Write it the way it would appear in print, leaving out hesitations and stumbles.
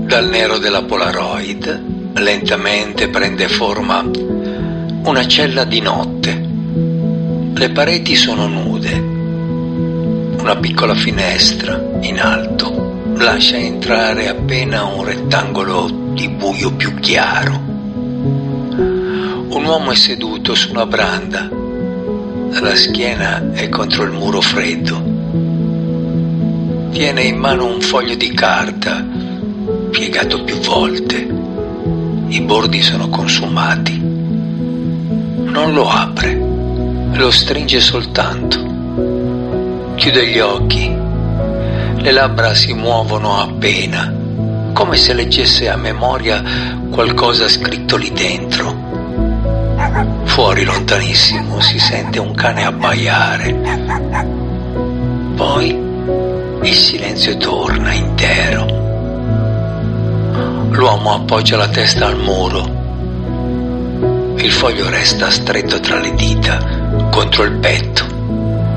Dal nero della Polaroid lentamente prende forma una cella di notte. Le pareti sono nude. Una piccola finestra in alto lascia entrare appena un rettangolo di buio più chiaro. Un uomo è seduto su una branda. La schiena è contro il muro freddo. Tiene in mano un foglio di carta piegato più volte. I bordi sono consumati. Non lo apre, lo stringe soltanto. Chiude gli occhi. Le labbra si muovono appena, come se leggesse a memoria qualcosa scritto lì dentro. Fuori, lontanissimo, si sente un cane abbaiare. Poi il silenzio torna intero. L'uomo appoggia la testa al muro. Il foglio resta stretto tra le dita, contro il petto.